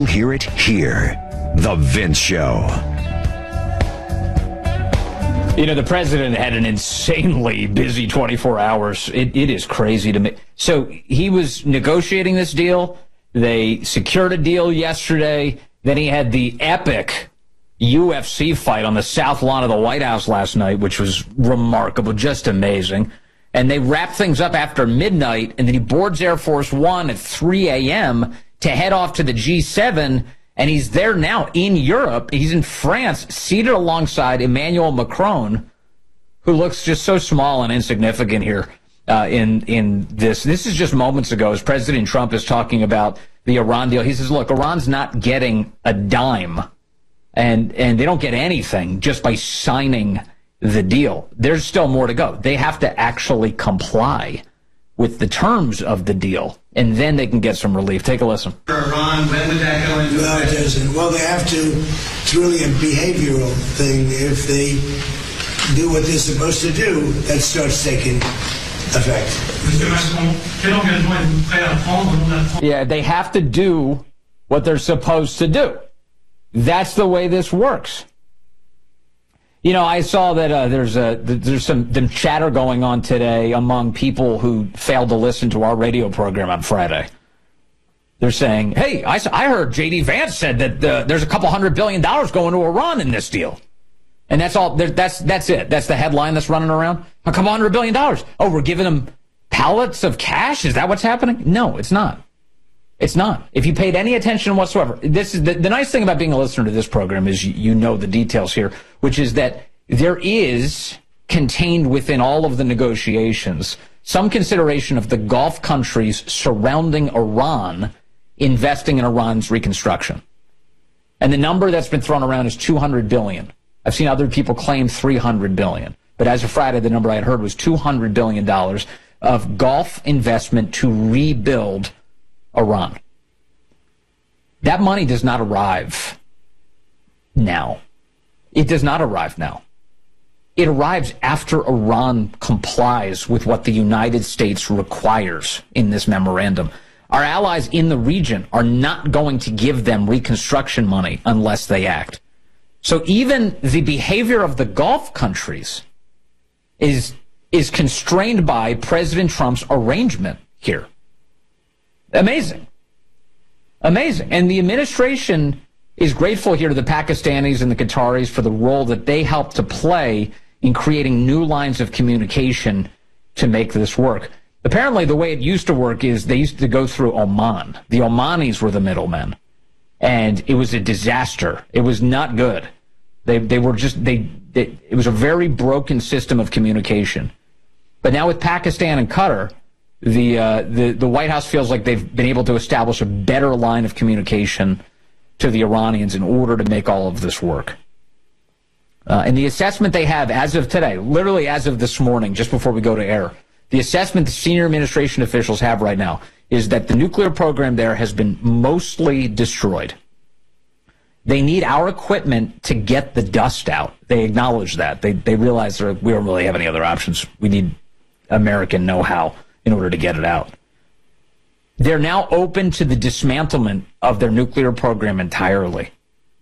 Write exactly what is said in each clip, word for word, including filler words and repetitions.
Hear it here. The Vince Show. You know, the president had an insanely busy twenty-four hours. It, it is crazy to me. So he was negotiating this deal. They secured a deal yesterday. Then he had the epic U F C fight on the south lawn of the White House last night, which was remarkable, just amazing. And they wrapped things up after midnight, and then he boards Air Force One at three a.m. to head off to the G seven, and he's there now in Europe. He's in France, seated alongside Emmanuel Macron, who looks just so small and insignificant here uh, in, in this. This is just moments ago as President Trump is talking about the Iran deal. He says, look, Iran's not getting a dime, and, and they don't get anything just by signing the deal. There's still more to go. They have to actually comply with the terms of the deal, and then they can get some relief. Take a listen. For Iran, when would that go into No, it doesn't. Well, they have to. It's really a behavioral thing. If they do what they're supposed to do, that starts taking effect. Yeah, they have to do what they're supposed to do. That's the way this works. You know, I saw that uh, there's a there's some, some chatter going on today among people who failed to listen to our radio program on Friday. They're saying, hey, I, I heard J D Vance said that uh, there's a couple hundred billion dollars going to Iran in this deal. And that's all. That's that's it. That's the headline that's running around. A couple hundred billion dollars. Oh, we're giving them pallets of cash? Is that what's happening? No, it's not. It's not. If you paid any attention whatsoever, this is the, the nice thing about being a listener to this program is you, you know the details here, which is that there is contained within all of the negotiations some consideration of the Gulf countries surrounding Iran investing in Iran's reconstruction. And the number that's been thrown around is two hundred billion dollars. I've seen other people claim three hundred billion dollars. But as of Friday, the number I had heard was two hundred billion dollars of Gulf investment to rebuild Iran. That money does not arrive now. It does not arrive now. It arrives after Iran complies with what the United States requires in this memorandum. Our allies in the region are not going to give them reconstruction money unless they act. So even the behavior of the Gulf countries is, is constrained by President Trump's arrangement here. Amazing. Amazing. And the administration is grateful here to the Pakistanis and the Qataris for the role that they helped to play in creating new lines of communication to make this work. Apparently, the way it used to work is they used to go through Oman. The Omanis were the middlemen. And it was a disaster. It was not good. They they were just, they, they it was a very broken system of communication. But now with Pakistan and Qatar, The, uh, the the White House feels like they've been able to establish a better line of communication to the Iranians in order to make all of this work. Uh, and the assessment they have as of today, literally as of this morning, just before we go to air, the assessment the senior administration officials have right now is that the nuclear program there has been mostly destroyed. They need our equipment to get the dust out. They acknowledge that. They, they realize we don't really have any other options. We need American know-how in order to get it out. They're now open to the dismantlement of their nuclear program entirely.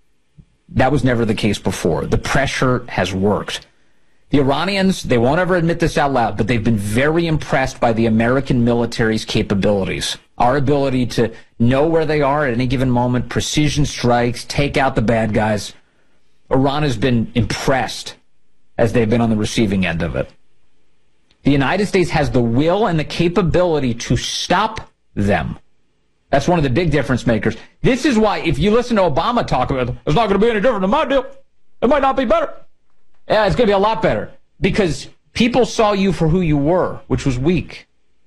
That was never the case before. The pressure has worked. The Iranians, they won't ever admit this out loud, but they've been very impressed by the American military's capabilities. Our ability to know where they are at any given moment, precision strikes, take out the bad guys. Iran has been impressed as they've been on the receiving end of it. The United States has the will and the capability to stop them. That's one of the big difference makers. This is why, if you listen to Obama talk about it, it's not going to be any different than my deal. It might not be better. Yeah, it's going to be a lot better. Because people saw you for who you were, which was weak.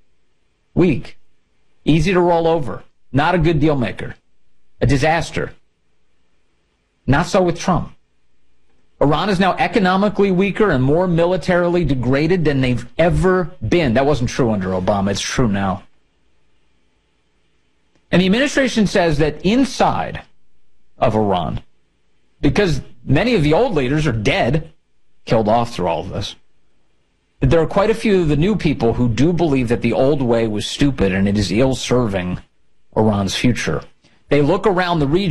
Weak. Easy to roll over. Not a good deal maker. A disaster. Not so with Trump. Iran is now economically weaker and more militarily degraded than they've ever been. That wasn't true under Obama. It's true now. And the administration says that inside of Iran, because many of the old leaders are dead, killed off through all of this, that there are quite a few of the new people who do believe that the old way was stupid and it is ill-serving Iran's future. They look around the region.